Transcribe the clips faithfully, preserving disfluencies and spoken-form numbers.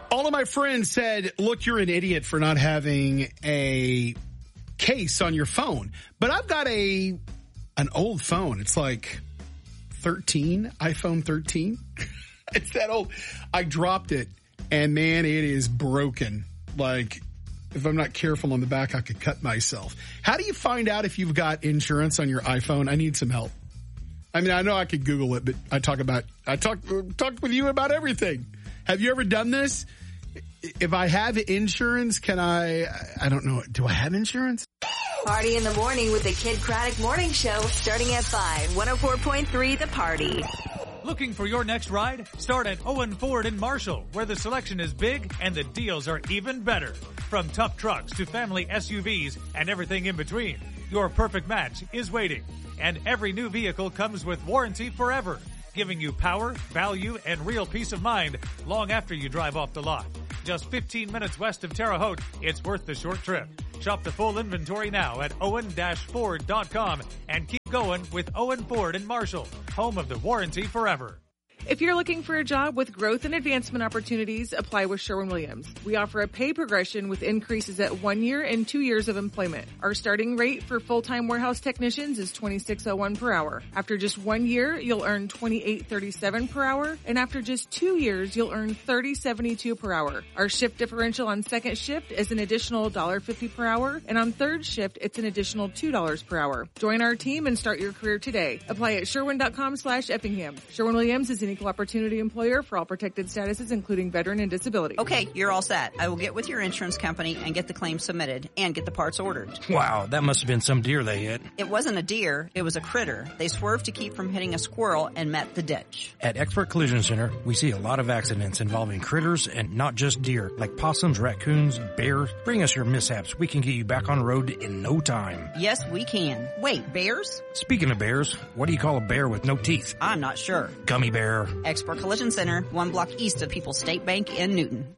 All of my friends said, look, you're an idiot for not having a case on your phone. But I've got a an old phone. It's like thirteen, iPhone thirteen. It's that old. I dropped it, and man, it is broken. Like, if I'm not careful on the back, I could cut myself. How do you find out if you've got insurance on your iPhone? I need some help. I mean, I know I could Google it, but I talk about, I talk, talk with you about everything. Have you ever done this? If I have insurance, can I, I don't know, do I have insurance? Party in the morning with the Kid Craddock Morning Show starting at five. one oh four point three The Party. Looking for your next ride? Start at Owen Ford in Marshall, where the selection is big and the deals are even better. From tough trucks to family S U Vs and everything in between, your perfect match is waiting. And every new vehicle comes with warranty forever, giving you power, value, and real peace of mind long after you drive off the lot. Just fifteen minutes west of Terre Haute, it's worth the short trip. Shop the full inventory now at owen dash ford dot com and keep going with Owen Ford in Marshall, home of the warranty forever. If you're looking for a job with growth and advancement opportunities, apply with Sherwin-Williams. We offer a pay progression with increases at one year and two years of employment. Our starting rate for full-time warehouse technicians is twenty-six oh one per hour. After just one year, you'll earn twenty-eight thirty-seven per hour, and after just two years, you'll earn thirty seventy-two per hour. Our shift differential on second shift is an additional one dollar fifty per hour, and on third shift, it's an additional two dollars per hour. Join our team and start your career today. Apply at sherwin.com slash Effingham. Sherwin-Williams is an equal opportunity employer for all protected statuses, including veteran and disability. Okay, you're all set. I will get with your insurance company and get the claim submitted and get the parts ordered. Wow, that must have been some deer they hit. It wasn't a deer, it was a critter. They swerved to keep from hitting a squirrel and met the ditch. At Expert Collision Center, we see a lot of accidents involving critters and not just deer, like possums, raccoons, bears. Bring us your mishaps. We can get you back on the road in no time. Yes, we can. Wait, bears? Speaking of bears, what do you call a bear with no teeth? I'm not sure. Gummy bear. Expert Collision Center, one block east of People's State Bank in Newton.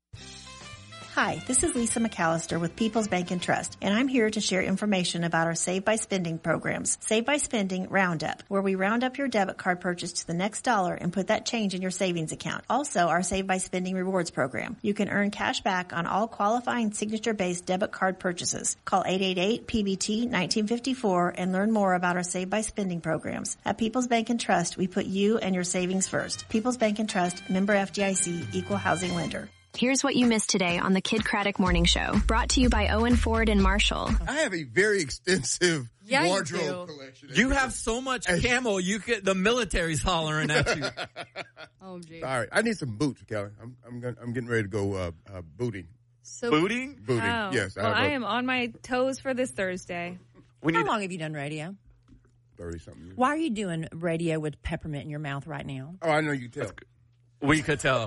Hi, this is Lisa McAllister with People's Bank and Trust, and I'm here to share information about our Save by Spending programs. Save by Spending Roundup, where we round up your debit card purchase to the next dollar and put that change in your savings account. Also, our Save by Spending Rewards program. You can earn cash back on all qualifying signature-based debit card purchases. Call eight eight eight P B T nineteen fifty-four and learn more about our Save by Spending programs. At People's Bank and Trust, we put you and your savings first. People's Bank and Trust, member F D I C, equal housing lender. Here's what you missed today on the Kid Craddock Morning Show, brought to you by Owen Ford in Marshall. I have a very extensive yeah, wardrobe you collection. You have so much camo, you could, the military's hollering at you. Oh, geez. All right, I need some boots, Kelly. I'm I'm, gonna, I'm getting ready to go uh, uh, booting. So, booting? Booting, oh. yes. Well, I, I am on my toes for this Thursday. We How long have you done radio? thirty-something years. Why are you doing radio with peppermint in your mouth right now? Oh, I know you can tell. We could tell.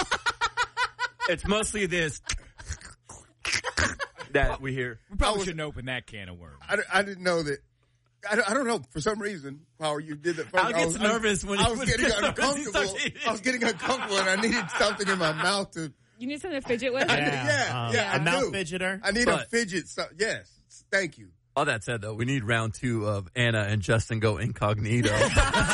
It's mostly this that we hear. We probably was, shouldn't open that can of worms. I, I didn't know that. I don't, I don't know. For some reason, Power, you did that first. Al gets I was, nervous when I was when getting nervous, uncomfortable. I was getting uncomfortable, and I needed something in my mouth to. You need something to fidget with? I, yeah, yeah, um, yeah. A I mouth do. fidgeter? I need but, a fidget. So, yes. Thank you. All that said, though, we need round two of Anna and Justin go incognito. And they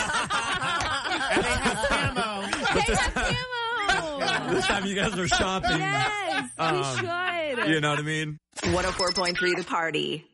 have camo. They have camo. This time you guys are shopping. Yes, um, we should. You know what I mean? one oh four point three The Party.